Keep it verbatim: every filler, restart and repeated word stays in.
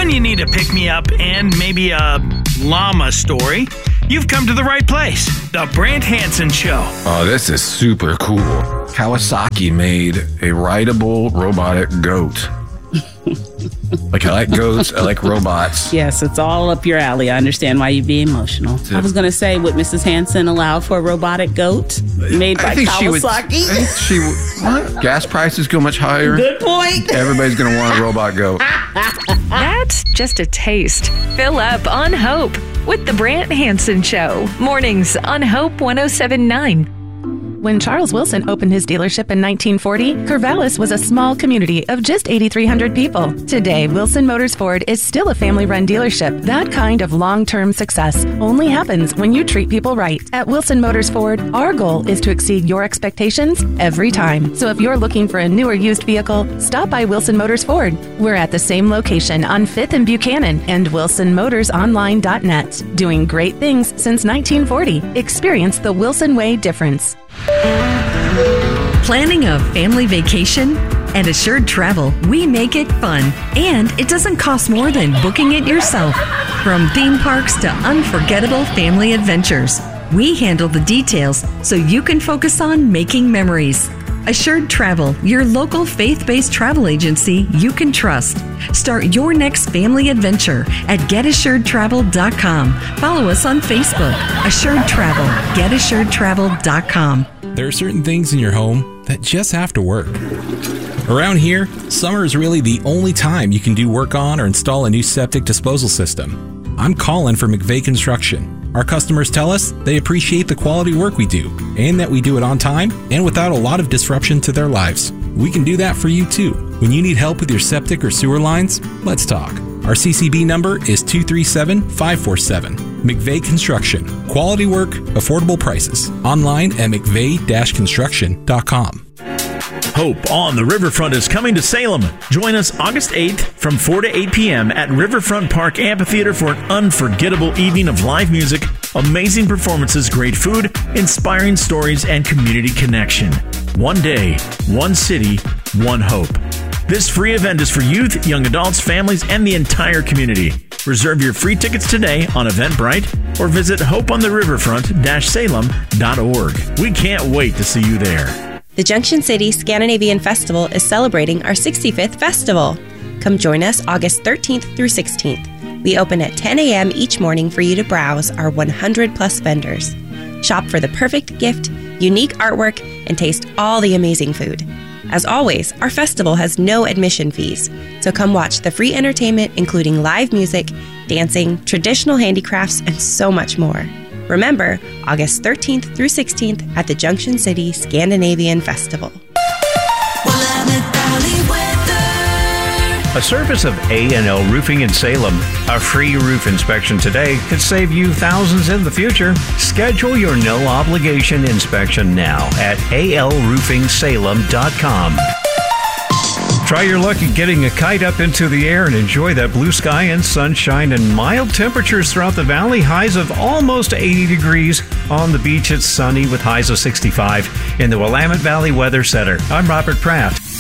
When you need a pick-me-up and maybe a llama story, you've come to the right place. The Brant Hansen Show. Oh, this is super cool. Kawasaki made a rideable robotic goat. Like, I like goats, I like robots. Yes, it's all up your alley. I understand why you'd be emotional. I was going to say, would Missus Hansen allow for a robotic goat made by I think Kawasaki? She would, I think she would. What? Gas prices go much higher. Good point. Everybody's going to want a robot goat. That's just a taste. Fill up on Hope with the Brant Hansen Show. Mornings on Hope one oh seven point nine. When Charles Wilson opened his dealership in nineteen forty, Corvallis was a small community of just eight thousand three hundred people. Today, Wilson Motors Ford is still a family-run dealership. That kind of long-term success only happens when you treat people right. At Wilson Motors Ford, our goal is to exceed your expectations every time. So if you're looking for a new or used vehicle, stop by Wilson Motors Ford. We're at the same location on fifth and Buchanan and wilson motors online dot net. Doing great things since nineteen forty. Experience the Wilson Way difference. Planning a family vacation? At Assured Travel, we make it fun, and it doesn't cost more than booking it yourself. From theme parks to unforgettable family adventures, we handle the details so you can focus on making memories. Assured Travel, your local faith-based travel agency you can trust. Start your next family adventure at get assured travel dot com. Follow us on Facebook. Assured Travel. get assured travel dot com. There are certain things in your home that just have to work. Around here, summer is really the only time you can do work on or install a new septic disposal system. I'm Colin for McVeigh Construction. Our customers tell us they appreciate the quality work we do and that we do it on time and without a lot of disruption to their lives. We can do that for you too. When you need help with your septic or sewer lines, let's talk. Our C C B number is two three seven, five four seven. McVeigh Construction. Quality work, affordable prices. Online at mcveigh dash construction dot com. Hope on the Riverfront is coming to Salem. Join us August eighth from four to eight p.m. at Riverfront Park Amphitheater for an unforgettable evening of live music, amazing performances, great food, inspiring stories, and community connection. One day, one city, one hope. This free event is for youth, young adults, families, and the entire community. Reserve your free tickets today on Eventbrite or visit hope on the riverfront dash salem dot org. We can't wait to see you there. The Junction City Scandinavian Festival is celebrating our sixty-fifth festival. Come join us August thirteenth through sixteenth. We open at ten a.m. each morning for you to browse our one hundred plus vendors. Shop for the perfect gift, unique artwork, and taste all the amazing food. As always, our festival has no admission fees, so come watch the free entertainment including live music, dancing, traditional handicrafts, and so much more. Remember, August thirteenth through sixteenth at the Junction City Scandinavian Festival. A service of A and L Roofing in Salem. A free roof inspection today could save you thousands in the future. Schedule your no-obligation inspection now at a l roofing salem dot com. Try your luck at getting a kite up into the air and enjoy that blue sky and sunshine and mild temperatures throughout the valley. Highs of almost eighty degrees. On the beach, it's sunny with highs of sixty-five in the Willamette Valley Weather Center. I'm Robert Pratt.